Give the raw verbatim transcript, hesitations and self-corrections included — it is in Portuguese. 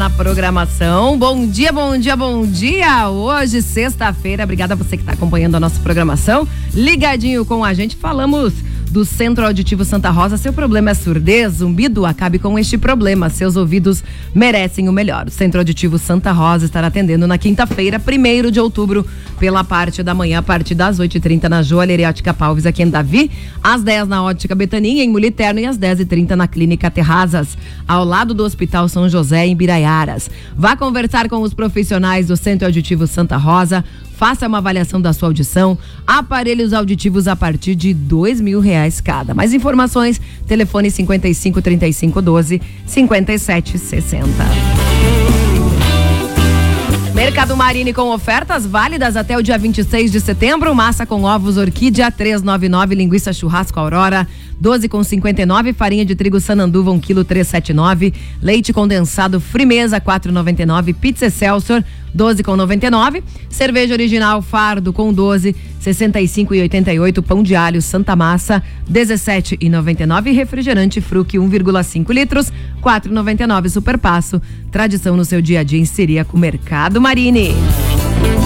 na programação. Bom dia, bom dia, bom dia. Hoje, sexta-feira, obrigada a você que está acompanhando a nossa programação. Ligadinho com a gente, falamos do Centro Auditivo Santa Rosa. Seu problema é surdez, zumbido? Acabe com este problema. Seus ouvidos merecem o melhor. O Centro Auditivo Santa Rosa estará atendendo na quinta-feira, primeiro de outubro, pela parte da manhã, a partir das oito e trinta na Joalheria Ótica Palves, aqui em Davi, às dez na Ótica Betaninha, em Muliterno, e às dez e trinta na Clínica Terrazas, ao lado do Hospital São José, em Biraiaras. Vá conversar com os profissionais do Centro Auditivo Santa Rosa. Faça uma avaliação da sua audição. Aparelhos auditivos a partir de dois mil reais cada. Mais informações, telefone cinquenta e cinco, trinta e cinco, doze, cinquenta e sete, sessenta. Mercado Marini com ofertas válidas até o dia vinte e seis de setembro. Massa com ovos Orquídea trezentos e noventa e nove, linguiça churrasco Aurora doze com cinquenta e nove, farinha de trigo Sananduva um quilo trezentos e setenta e nove, leite condensado Frimeza quatro e noventa e nove, pizza Excelsior doze com noventa e nove, cerveja original Fardo com doze, sessenta e cinco e oitenta e oito, pão de alho Santa Massa dezessete e noventa e nove, refrigerante Fruc um vírgula cinco litros quatro e noventa e nove, Superpasso, tradição no seu dia a dia em Siria com Mercado Marini.